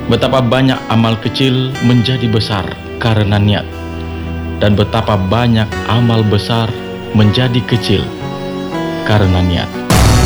Betapa banyak amal kecil menjadi besar karena niat, dan betapa banyak amal besar menjadi kecil karena niat.